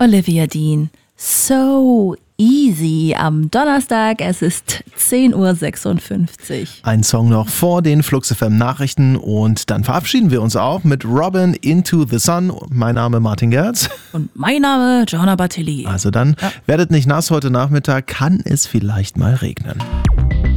Olivia Dean. So easy am Donnerstag, es ist 10:56 Uhr. Ein Song noch vor den Flux FM Nachrichten und dann verabschieden wir uns auch mit Robin Into the Sun. Mein Name Martin Gerz. Und mein Name Johanna Bartelli. Also dann werdet nicht nass, heute Nachmittag kann es vielleicht mal regnen.